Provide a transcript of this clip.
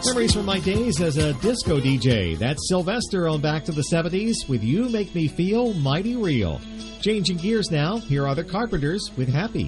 Memories from my days as a disco DJ. That's Sylvester on Back to the 70s with You Make Me Feel Mighty Real. Changing gears now, here are the Carpenters with Happy.